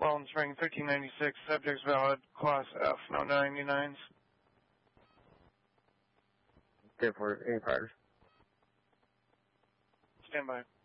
Walton Spring 1396, subjects valid, class F, no 99s. Good for any fires. Stand by.